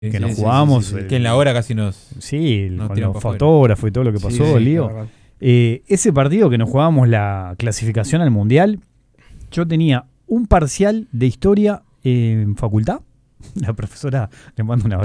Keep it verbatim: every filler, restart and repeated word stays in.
que sí, nos sí, jugábamos. sí, sí, sí. El, Que en la hora casi nos. Sí, nos con tiran los para fotógrafos y todo lo que pasó, Sí, el sí, lío. la verdad. Eh, ese partido que nos jugábamos la clasificación al Mundial, yo tenía un parcial de historia en facultad. La profesora, le mando una